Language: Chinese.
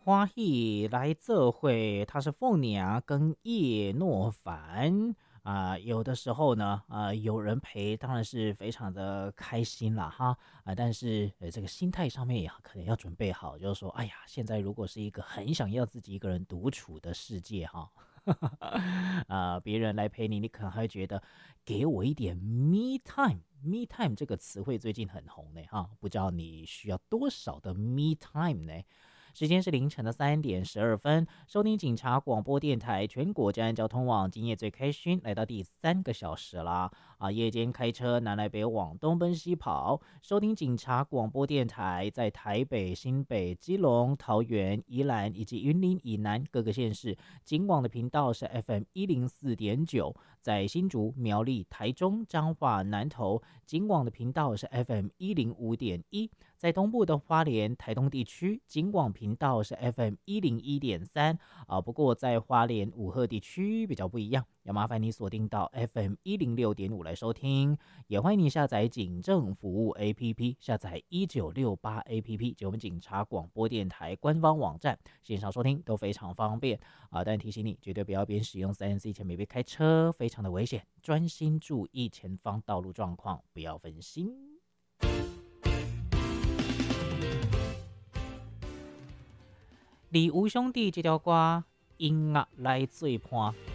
欢喜来这会，他是凤娘跟叶诺凡有的时候呢，有人陪，当然是非常的开心啦哈但是这个心态上面也可能要准备好，就是说，哎呀，现在如果是一个很想要自己一个人独处的世界哈，别人来陪你，你可能还会觉得给我一点 me time。me time 这个词汇最近很红呢哈，不知道你需要多少的 me time 呢？时间是凌晨的3:12，收听警察广播电台全国治安交通网，今夜最开心，来到第3个小时啦！夜间开车南来北往，东奔西跑，收听警察广播电台，在台北、新北、基隆、桃园、宜兰以及云林以南各个县市，警广的频道是 FM104.9，在新竹、苗栗、台中、彰化、南投，警广的频道是 FM105.1。在东部的花莲、台东地区，警广频道是 FM101.3不过在花莲武鹤地区比较不一样，要麻烦你锁定到 FM106.5来收听，也欢迎你下载警政服务 APP， 下载1968 APP， 就我们警察广播电台官方网站，线上收听都非常方便但提醒你，绝对不要边使用 3C 前面边开车，非常的危险，专心注意前方道路状况，不要分心。李吴兄弟这条歌音乐来做伴，